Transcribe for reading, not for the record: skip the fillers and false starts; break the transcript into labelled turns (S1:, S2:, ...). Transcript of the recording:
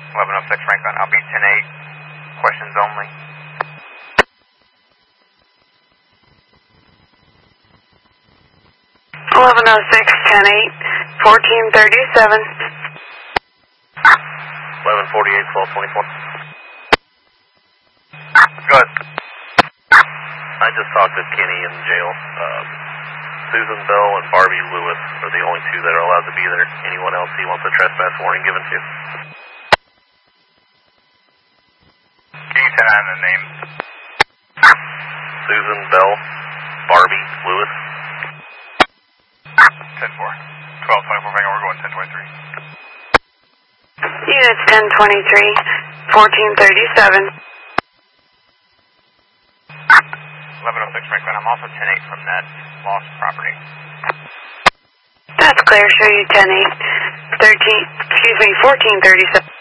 S1: 1106 Franklin, I'll be 10-8. Questions only.
S2: Eleven 10-8, 1437.
S3: 1148, 1224.
S1: Good.
S3: I just talked to Kenny in jail. Susan Bell and Barbie Lewis are the only two that are allowed to be there. Anyone else he wants a trespass warning given to?
S1: Can you send out the names?
S3: Susan Bell, Barbie Lewis.
S1: 10-4. 1224 Franklin, we're going 1023.
S2: Units 1023, 1437.
S1: 1106 Franklin, I'm also 10-8 from that lost property.
S2: That's clear, show you 10-8, 13, excuse me, 1437.